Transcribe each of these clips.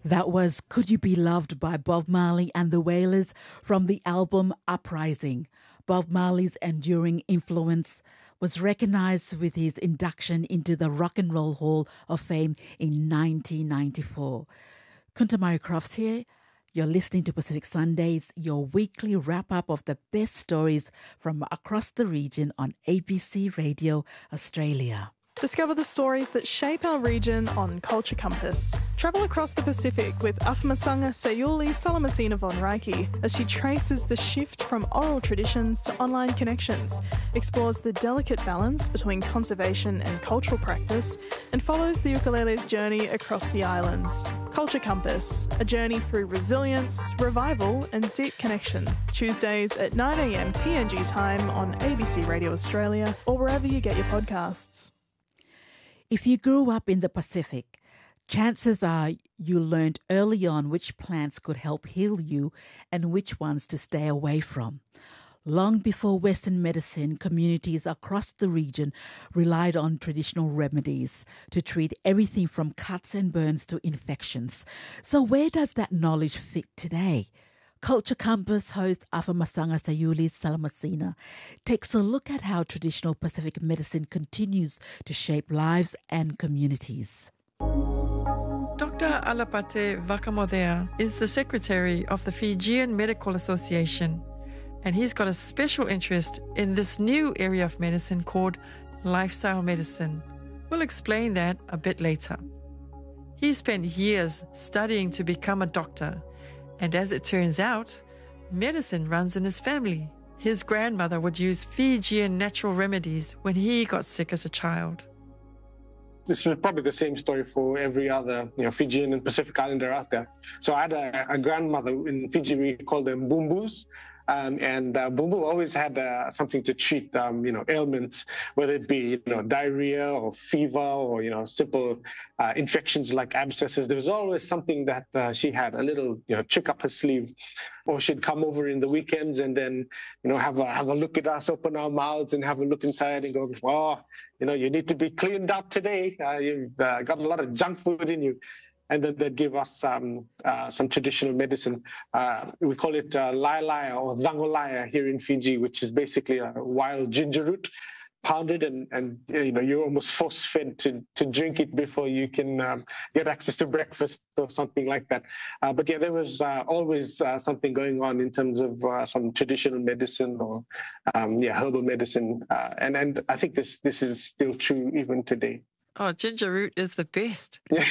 That was Could You Be Loved by Bob Marley and the Wailers from the album Uprising. Bob Marley's enduring influence was recognised with his induction into the Rock and Roll Hall of Fame in 1994. Kunta Murray Crofts here. You're listening to Pacific Sundays, your weekly wrap-up of the best stories from across the region on ABC Radio Australia. Discover the stories that shape our region on Culture Compass. Travel across the Pacific with Afamasanga Sayuli Salamasina von Reiki as she traces the shift from oral traditions to online connections, explores the delicate balance between conservation and cultural practice, and follows the ukulele's journey across the islands. Culture Compass, a journey through resilience, revival and deep connection. Tuesdays at 9 a.m. PNG time on ABC Radio Australia or wherever you get your podcasts. If you grew up in the Pacific, chances are you learned early on which plants could help heal you and which ones to stay away from. Long before Western medicine, communities across the region relied on traditional remedies to treat everything from cuts and burns to infections. So where does that knowledge fit today? Culture Compass host Afamasanga Sayuli Salamasina takes a look at how traditional Pacific medicine continues to shape lives and communities. Dr. Alapate Vakamodea is the secretary of the Fijian Medical Association, and he's got a special interest in this new area of medicine called lifestyle medicine. We'll explain that a bit later. He spent years studying to become a doctor, and as it turns out, medicine runs in his family. His grandmother would use Fijian natural remedies when he got sick as a child. This is probably the same story for every other Fijian and Pacific Islander out there. So I had a grandmother in Fiji, we call them bumbus. And Bumbu always had something to treat, ailments, whether it be, diarrhea or fever or, simple infections like abscesses. There was always something that she had, a little, trick up her sleeve. Or she'd come over in the weekends and then, have a look at us, open our mouths and have a look inside and go, oh, you need to be cleaned up today. You've got a lot of junk food in you. And then they'd give us some traditional medicine. We call it lailaya or dangolaya here in Fiji, which is basically a wild ginger root, pounded, and you're almost force-fed to drink it before you can get access to breakfast or something like that. But yeah, there was always something going on in terms of some traditional medicine or herbal medicine, and I think this is still true even today. Oh, ginger root is the best. Yeah.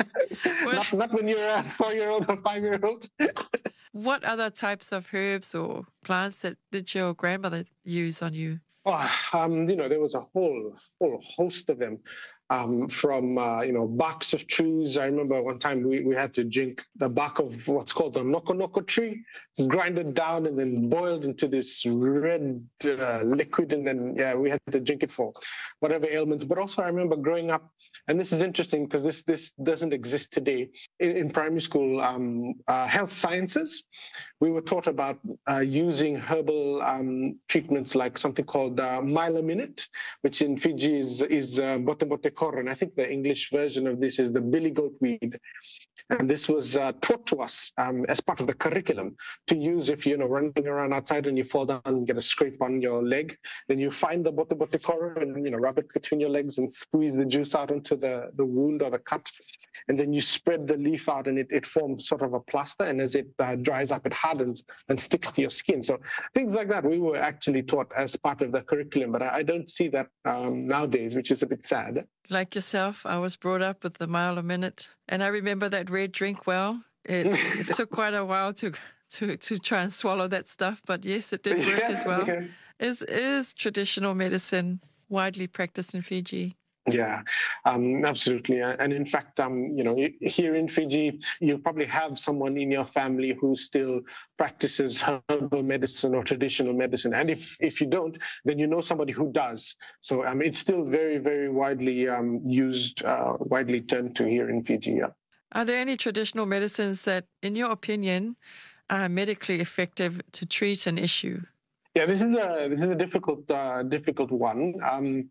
not when you're a 4-year-old or 5-year-old. What other types of herbs or plants did your grandmother use on you? Oh, there was a whole host of them. From barks of trees. I remember one time we had to drink the bark of what's called the noko tree, grind it down and then boiled into this red liquid, and then we had to drink it for whatever ailments. But also I remember growing up, and this is interesting because this doesn't exist today. In primary school, health sciences, we were taught about using herbal treatments like something called Mylaminate, which in Fiji is bote and I think the English version of this is the billy goat weed. And this was taught to us as part of the curriculum to use if you're running around outside and you fall down and get a scrape on your leg. Then you find the bote and rub it between your legs and squeeze the juice out into the wound or the cut. And then you spread the leaf out and it forms sort of a plaster. And as it dries up, it hardens and sticks to your skin. So things like that we were actually taught as part of the curriculum. But I don't see that nowadays, which is a bit sad. Like yourself, I was brought up with the mile a minute. And I remember that red drink well. It took quite a while to try and swallow that stuff. But yes, it did work as well. Yes. Is traditional medicine widely practiced in Fiji? Yeah, absolutely. And in fact, here in Fiji, you probably have someone in your family who still practices herbal medicine or traditional medicine. And if you don't, then you know somebody who does. So it's still very, very widely used, widely turned to here in Fiji. Yeah. Are there any traditional medicines that, in your opinion, are medically effective to treat an issue? Yeah, this is a difficult one.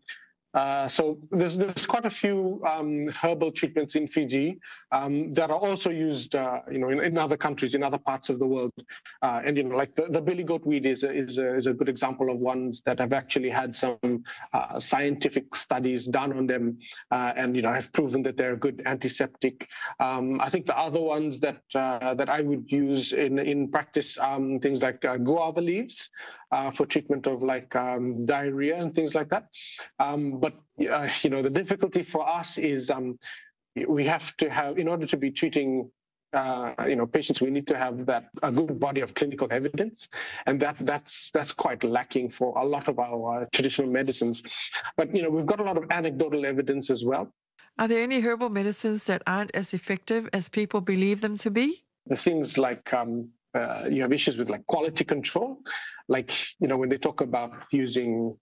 So there's quite a few herbal treatments in Fiji that are also used, in other countries, in other parts of the world. And like the billy goat weed is a good example of ones that have actually had some scientific studies done on them, and have proven that they're a good antiseptic. I think the other ones that I would use in practice, things like guava leaves for treatment of like diarrhea and things like that. But the difficulty for us is we have to have, in order to be treating patients, we need to have a good body of clinical evidence, and that's quite lacking for a lot of our traditional medicines. But we've got a lot of anecdotal evidence as well. Are there any herbal medicines that aren't as effective as people believe them to be? The things like you have issues with like quality control, like when they talk about using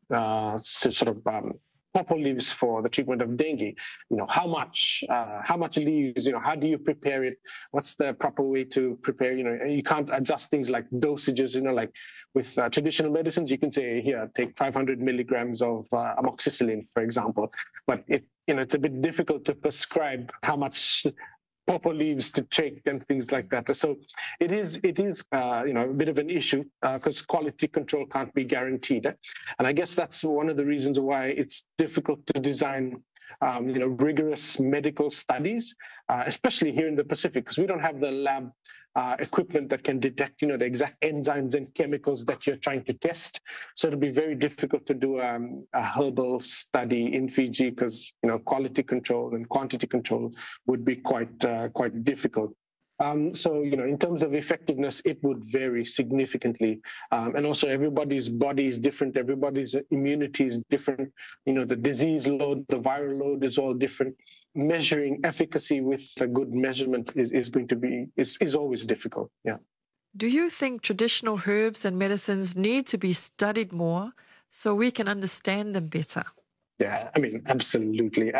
pawpaw leaves for the treatment of dengue. How much leaves? How do you prepare it? What's the proper way to prepare? You can't adjust things like dosages. Like with traditional medicines, you can say, here, take 500 milligrams of amoxicillin, for example. But it's a bit difficult to prescribe how much pawpaw leaves to take and things like that. So it is a bit of an issue because quality control can't be guaranteed. And I guess that's one of the reasons why it's difficult to design rigorous medical studies, especially here in the Pacific, because we don't have the lab equipment that can detect, the exact enzymes and chemicals that you're trying to test. So it'll be very difficult to do a herbal study in Fiji because, quality control and quantity control would be quite difficult. So, in terms of effectiveness, it would vary significantly. And also everybody's body is different. Everybody's immunity is different. The disease load, the viral load is all different. Measuring efficacy with a good measurement is always difficult. Yeah. Do you think traditional herbs and medicines need to be studied more so we can understand them better? Yeah, absolutely.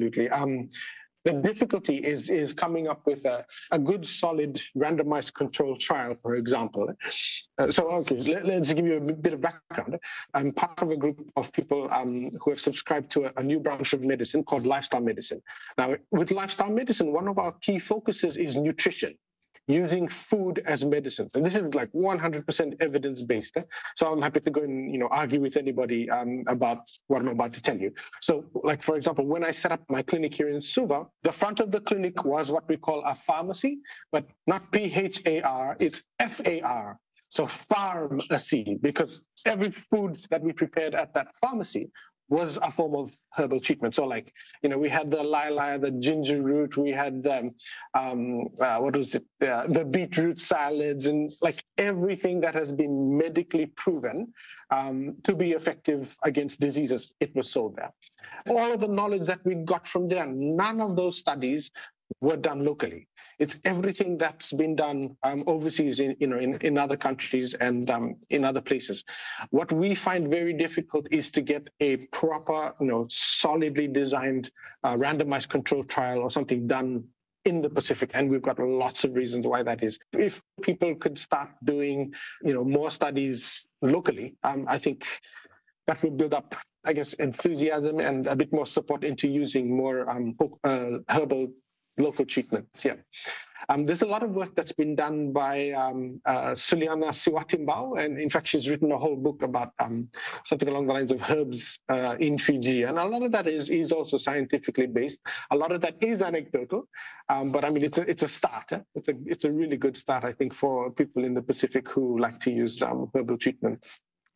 The difficulty is coming up with a good, solid, randomized control trial, for example. Let's give you a bit of background. I'm part of a group of people who have subscribed to a new branch of medicine called lifestyle medicine. Now, with lifestyle medicine, one of our key focuses is nutrition, using food as medicine. And this is like 100% evidence-based. So I'm happy to go and, argue with anybody about what I'm about to tell you. So, like, for example, when I set up my clinic here in Suva, the front of the clinic was what we call a pharmacy, but not PHAR, it's FAR. So pharmacy, because every food that we prepared at that pharmacy was a form of herbal treatment. So we had the lila, the ginger root, we had the beetroot salads, and like everything that has been medically proven to be effective against diseases, it was sold there. All of the knowledge that we got from there, none of those studies were done locally. It's everything that's been done overseas in other countries and in other places. What we find very difficult is to get a proper, solidly designed randomized control trial or something done in the Pacific, and we've got lots of reasons why that is. If people could start doing, more studies locally, I think that would build up, I guess, enthusiasm and a bit more support into using more herbal local treatments. Yeah. There's a lot of work that's been done by Suliana Siwatimbao, and in fact, she's written a whole book about something along the lines of herbs in Fiji, and a lot of that is also scientifically based. A lot of that is anecdotal, but it's a start. It's a really good start, I think, for people in the Pacific who like to use herbal treatments.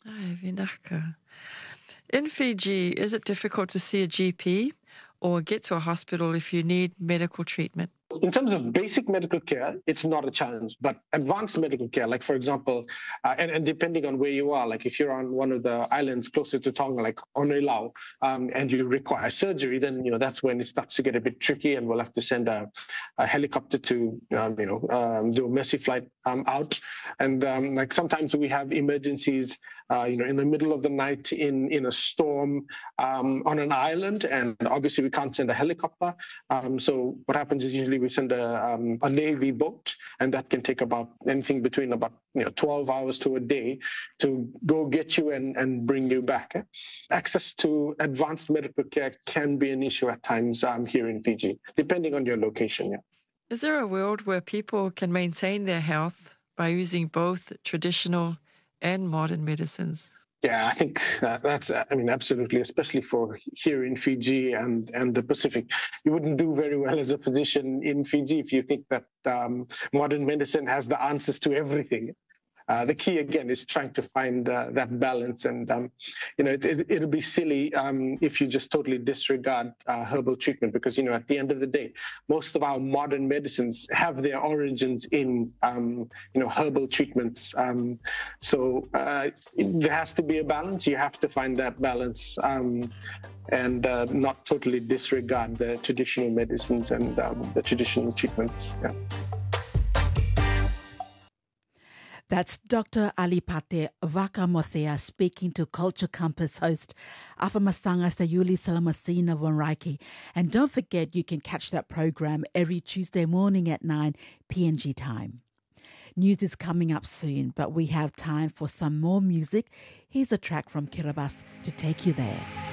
In Fiji, is it difficult to see a GP or get to a hospital if you need medical treatment? In terms of basic medical care, it's not a challenge, but advanced medical care, like, for example, and depending on where you are, like if you're on one of the islands closer to Tonga, like Oneilau, and you require surgery, then, that's when it starts to get a bit tricky, and we'll have to send a helicopter to, do a mercy flight out. And like sometimes we have emergencies in the middle of the night in a storm on an island, and obviously we can't send a helicopter. So what happens is usually we send a Navy boat, and that can take about anything between about 12 hours to a day to go get you and bring you back. Access to advanced medical care can be an issue at times here in Fiji, depending on your location. Yeah. Is there a world where people can maintain their health by using both traditional and modern medicines? Yeah, I think that's, absolutely, especially for here in Fiji and the Pacific. You wouldn't do very well as a physician in Fiji if you think that modern medicine has the answers to everything. The key, again, is trying to find that balance. And, it'll be silly if you just totally disregard herbal treatment because, at the end of the day, most of our modern medicines have their origins in, herbal treatments. So there has to be a balance. You have to find that balance and not totally disregard the traditional medicines and the traditional treatments. Yeah. That's Dr. Alipate Vakamothea speaking to Culture Compass host Afamasanga Sayuli Salamasina Vonraiki. And don't forget, you can catch that program every Tuesday morning at 9 PNG time. News is coming up soon, but we have time for some more music. Here's a track from Kiribati to take you there.